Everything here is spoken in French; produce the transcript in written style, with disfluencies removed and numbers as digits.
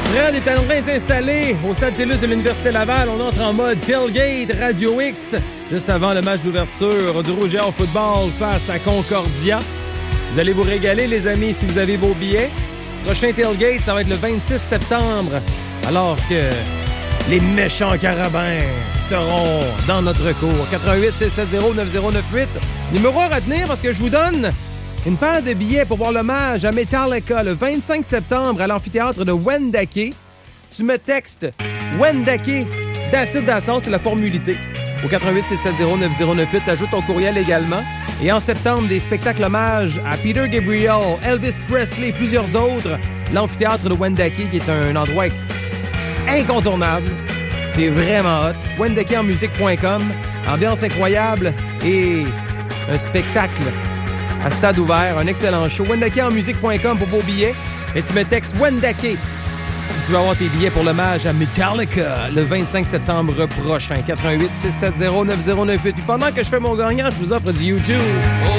Fred est en train de s'installer au stade TELUS de l'Université Laval. On entre en mode tailgate Radio X, juste avant le match d'ouverture du Rouge et Or football face à Concordia. Vous allez vous régaler, les amis, si vous avez vos billets. Prochain tailgate, ça va être le 26 septembre, alors que les méchants carabins seront dans notre cour. 88-670-9098. Numéro à retenir parce que je vous donne une paire de billets pour voir l'hommage à Metallica le 25 septembre à l'amphithéâtre de Wendake. Tu me textes Wendake, that's it, that's all, c'est la formulité. Au 88-670-9098, t'ajoutes ton courriel également. Et en septembre, des spectacles hommage à Peter Gabriel, Elvis Presley et plusieurs autres. L'amphithéâtre de Wendake, qui est un endroit incontournable. C'est vraiment hot. WendakeEnmusique.com. Ambiance incroyable et un spectacle à stade ouvert, un excellent show. WendakeEnmusique.com pour vos billets. Et tu me textes Wendake si tu veux avoir tes billets pour l'hommage à Metallica le 25 septembre prochain. 88-670-9098. Puis pendant que je fais mon gagnant, je vous offre du YouTube.